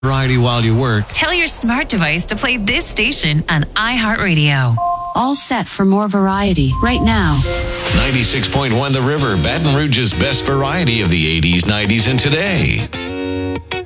Variety while you work. Tell your smart device to play this station on iHeartRadio. All set for more variety right now. 96.1 The River, Baton Rouge's best variety of the 80s, 90s, and today.